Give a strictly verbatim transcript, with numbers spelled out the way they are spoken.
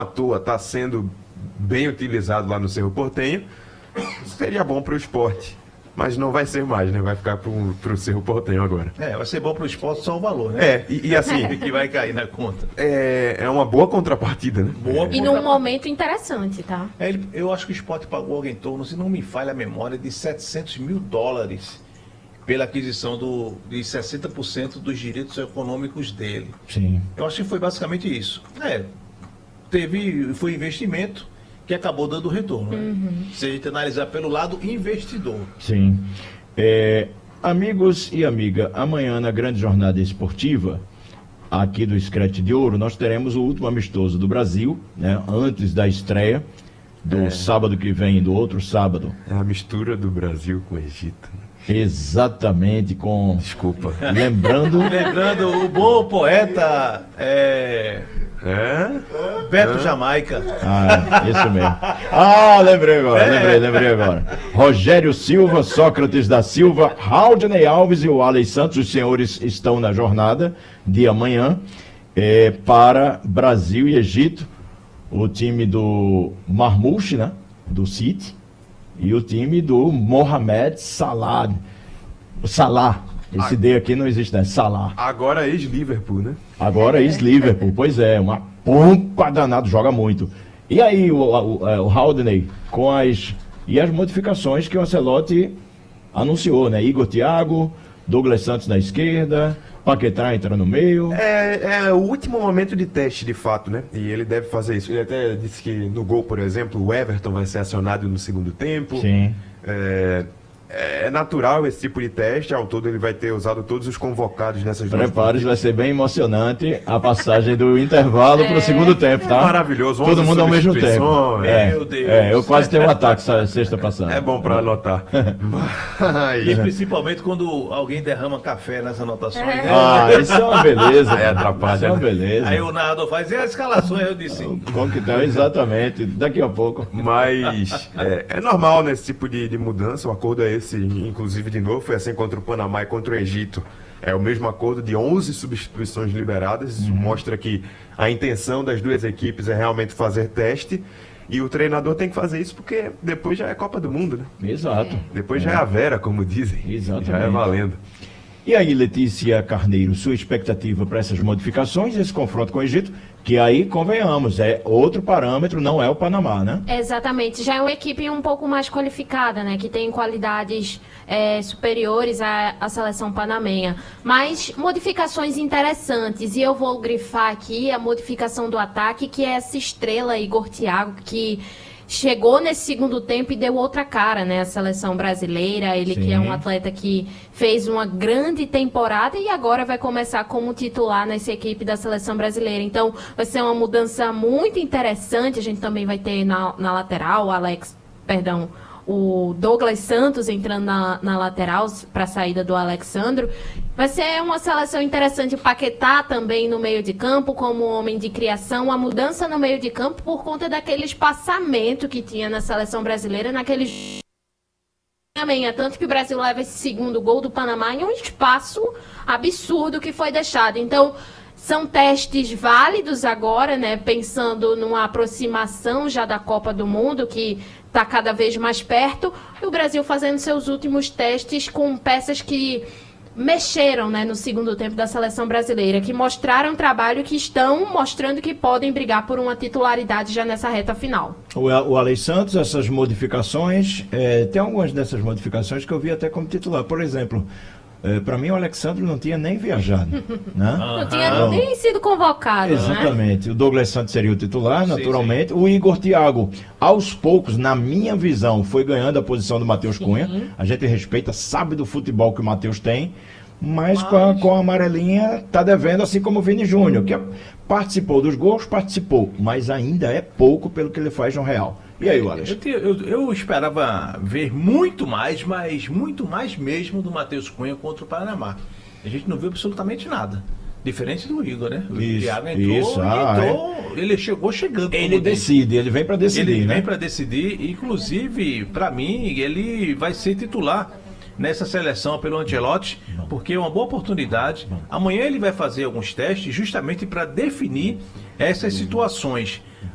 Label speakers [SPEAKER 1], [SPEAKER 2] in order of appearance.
[SPEAKER 1] à toa está sendo bem utilizado lá no Cerro Porteño, seria bom para o esporte. Mas não vai ser mais, né? Vai ficar para o Cerro Porteño agora.
[SPEAKER 2] É, vai ser bom para o esporte só o valor, né?
[SPEAKER 1] É, e, e assim...
[SPEAKER 2] que vai cair na conta.
[SPEAKER 1] É, é uma boa contrapartida, né?
[SPEAKER 2] Boa
[SPEAKER 3] E num momento interessante, tá?
[SPEAKER 2] É, ele, eu acho que o esporte pagou algo em torno, se não me falha a memória, de setecentos mil dólares pela aquisição do, de sessenta por cento dos direitos econômicos dele.
[SPEAKER 4] Sim.
[SPEAKER 2] Eu acho que foi basicamente isso. É, teve, foi investimento que acabou dando retorno. Né?
[SPEAKER 3] Uhum.
[SPEAKER 2] Se a gente analisar pelo lado investidor.
[SPEAKER 4] Sim. É, amigos e amiga, amanhã na grande jornada esportiva, aqui do Scratch de Ouro, nós teremos o último amistoso do Brasil, né, antes da estreia, do
[SPEAKER 1] É.
[SPEAKER 4] sábado que vem e do outro sábado.
[SPEAKER 1] É a mistura do Brasil com o Egito.
[SPEAKER 4] Exatamente, com...
[SPEAKER 1] Desculpa.
[SPEAKER 4] Lembrando...
[SPEAKER 2] Lembrando, o bom poeta é,
[SPEAKER 1] É?
[SPEAKER 2] Beto Jamaica.
[SPEAKER 4] Ah, isso mesmo. Ah, lembrei agora, lembrei, lembrei agora. Rogério Silva, Sócrates da Silva, Haldney Alves e o Alex Santos, os senhores estão na jornada de amanhã é, para Brasil e Egito, o time do Marmouche, né, do City, e o time do Mohamed Salah. Salah, esse D aqui não existe, né? Salah.
[SPEAKER 1] Agora ex-Liverpool, né?
[SPEAKER 4] Agora ex-Liverpool, pois é, uma pompa danado, joga muito. E aí o, o, o Haldney, com as, e as modificações que o Ancelotti anunciou, né? Igor Thiago, Douglas Santos na esquerda, Paquetá entra no meio.
[SPEAKER 1] É, é o último momento de teste, de fato, né? E ele deve fazer isso. Ele até disse que no gol, por exemplo, o Everton vai ser acionado no segundo tempo.
[SPEAKER 4] Sim.
[SPEAKER 1] É, é natural esse tipo de teste. Ao todo ele vai ter usado todos os convocados nessas duas
[SPEAKER 4] Prepare-se, vai ser bem emocionante a passagem do intervalo para o segundo tempo, tá?
[SPEAKER 1] Maravilhoso.
[SPEAKER 4] Todo
[SPEAKER 1] onze
[SPEAKER 4] mundo ao mesmo tempo.
[SPEAKER 1] substituições.
[SPEAKER 4] É,
[SPEAKER 2] Meu Deus.
[SPEAKER 4] é, eu quase tenho um ataque essa sexta passada.
[SPEAKER 1] É bom para anotar. Mas...
[SPEAKER 2] E principalmente quando alguém derrama café nas anotações. Né?
[SPEAKER 4] Ah, isso é uma beleza.
[SPEAKER 1] Aí atrapalha,
[SPEAKER 4] Isso é uma
[SPEAKER 1] né?
[SPEAKER 4] beleza.
[SPEAKER 2] Aí o narrador faz, e as escalações? Eu disse,
[SPEAKER 4] Como que tá? Exatamente. Daqui a pouco.
[SPEAKER 1] Mas é, é normal nesse tipo de, de mudança. O acordo é esse, inclusive, de novo, foi assim contra o Panamá e contra o Egito. É o mesmo acordo de onze substituições liberadas. Isso mostra que a intenção das duas equipes é realmente fazer teste. E o treinador tem que fazer isso porque depois já é Copa do Mundo, né?
[SPEAKER 4] Exato.
[SPEAKER 1] Depois já é a Vera, como dizem.
[SPEAKER 4] Exatamente.
[SPEAKER 1] Já é valendo.
[SPEAKER 4] E aí, Letícia Carneiro, sua expectativa para essas modificações, esse confronto com o Egito, que aí, convenhamos, é outro parâmetro, não é o Panamá, né?
[SPEAKER 3] Exatamente, já é uma equipe um pouco mais qualificada, né? Que tem qualidades é, superiores à, à seleção panamenha. Mas modificações interessantes, e eu vou grifar aqui a modificação do ataque, que é essa estrela Igor Thiago, que chegou nesse segundo tempo e deu outra cara, né? A seleção brasileira, ele
[SPEAKER 4] Sim.
[SPEAKER 3] que é um atleta que fez uma grande temporada e agora vai começar como titular nessa equipe da seleção brasileira. Então, vai ser uma mudança muito interessante. A gente também vai ter na, na lateral o Alex, perdão, o Douglas Santos entrando na, na lateral para a saída do Alexandro. Vai ser uma seleção interessante. O Paquetá também no meio de campo, como homem de criação. A mudança no meio de campo por conta daquele espaçamento que tinha na seleção brasileira, naquele também. É tanto que o Brasil leva esse segundo gol do Panamá em um espaço absurdo que foi deixado. Então, são testes válidos agora, né? Pensando numa aproximação já da Copa do Mundo, que está cada vez mais perto, e o Brasil fazendo seus últimos testes com peças que mexeram, né, no segundo tempo da seleção brasileira, que mostraram trabalho, que estão mostrando que podem brigar por uma titularidade já nessa reta final.
[SPEAKER 4] O, o Alex Santos, essas modificações, é, tem algumas dessas modificações que eu vi até como titular. Por exemplo, é, para mim o Alexandre não tinha nem viajado, né?
[SPEAKER 3] Não tinha
[SPEAKER 4] Então,
[SPEAKER 3] nem sido convocado, né?
[SPEAKER 4] exatamente. O Douglas Santos seria o titular,
[SPEAKER 2] Sim,
[SPEAKER 4] naturalmente. O Igor Thiago, aos poucos, na minha visão, foi ganhando a posição do Matheus Cunha. A gente respeita, sabe do futebol que o Matheus tem, mas, mas... Com, a, com a amarelinha tá devendo, assim como o Vini Júnior, que participou dos gols, participou, mas ainda é pouco pelo que ele faz no Real. E aí, Wallace?
[SPEAKER 2] Eu, te- eu, eu esperava ver muito mais, mas muito mais mesmo do Matheus Cunha contra o Panamá. A gente não viu absolutamente nada. Diferente do Igor, né? O
[SPEAKER 4] Isso,
[SPEAKER 2] Thiago entrou,
[SPEAKER 4] isso, ah,
[SPEAKER 2] entrou ele chegou chegando.
[SPEAKER 4] Ele
[SPEAKER 2] como
[SPEAKER 4] decide, ele vem para decidir,
[SPEAKER 2] Ele
[SPEAKER 4] né?
[SPEAKER 2] vem para decidir, inclusive, para mim, ele vai ser titular nessa seleção pelo Ancelotti, porque é uma boa oportunidade. Amanhã ele vai fazer alguns testes justamente para definir essas situações.